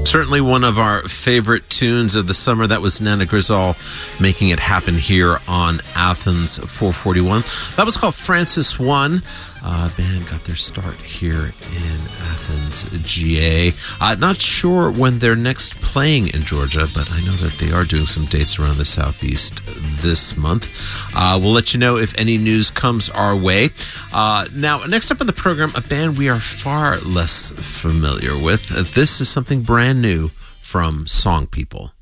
Certainly one of our favorite tunes of the summer. That was Nana Grizzle making it happen here on Athens 441. That was called Francis One. Band got their start here in Athens, GA. Not sure when they're next playing in Georgia, but I know that they are doing some dates around the Southeast this month. We'll let you know if any news comes our way. Now, next up on the program, a band we are far less familiar with. This is something brand new from Song People.